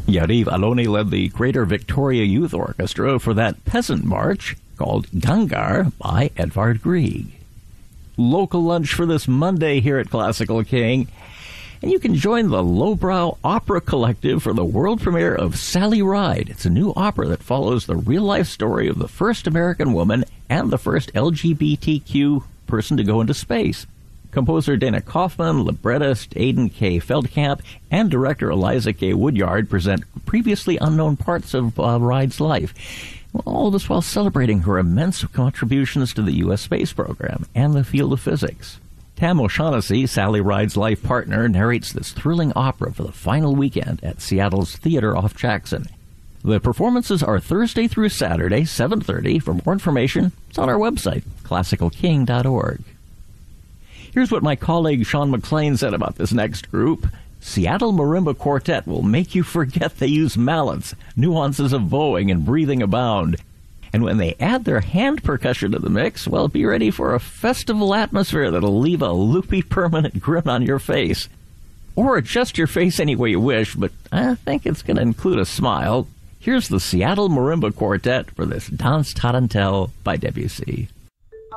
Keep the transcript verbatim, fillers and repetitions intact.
Yariv Aloni led the Greater Victoria Youth Orchestra for that peasant march called Gangar by Edvard Grieg. Local lunch for this Monday here at Classical King. And you can join the Lowbrow Opera Collective for the world premiere of Sally Ride. It's a new opera that follows the real-life story of the first American woman and the first L G B T Q person to go into space. Composer Dana Kaufman, librettist Aidan K. Feldkamp, and director Eliza K. Woodyard present previously unknown parts of uh, Ride's life. All this while celebrating her immense contributions to the U S space program and the field of physics. Tam O'Shaughnessy, Sally Ride's life partner, narrates this thrilling opera for the final weekend at Seattle's Theater off Jackson. The performances are Thursday through Saturday, seven thirty. For more information, it's on our website, classical king dot org. Here's what my colleague Sean McLean said about this next group. Seattle Marimba Quartet will make you forget they use mallets. Nuances of bowing and breathing abound. And when they add their hand percussion to the mix, well, be ready for a festival atmosphere that'll leave a loopy permanent grin on your face. Or adjust your face any way you wish, but I think it's going to include a smile. Here's the Seattle Marimba Quartet for this Danse Tarentelle by Debussy.